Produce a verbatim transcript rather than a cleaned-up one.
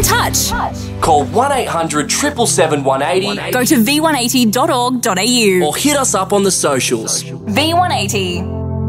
in touch. Call one eight hundred seven seven seven one eight zero. Go to v one eighty dot org dot a u or hit us up on the socials. V one eighty.